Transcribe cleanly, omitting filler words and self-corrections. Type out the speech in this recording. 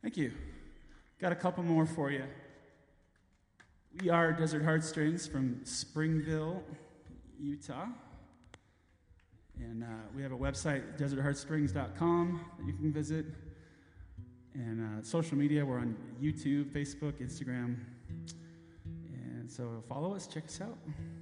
Thank you. Got a couple more for you. We are Desert Heartstrings from Springville, Utah. And we have a website, desertheartstrings.com, that you can visit. And social media, we're on YouTube, Facebook, Instagram. And so follow us, check us out.